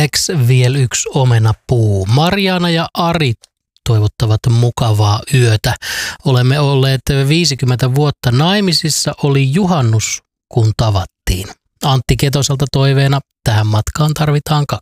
Lex vielä yksi omenapuu. Marjaana ja Ari toivottavat mukavaa yötä. Olemme olleet 50 vuotta naimisissa, oli juhannus kun tavattiin. Antti Ketoselta toiveena, tähän matkaan tarvitaan 2.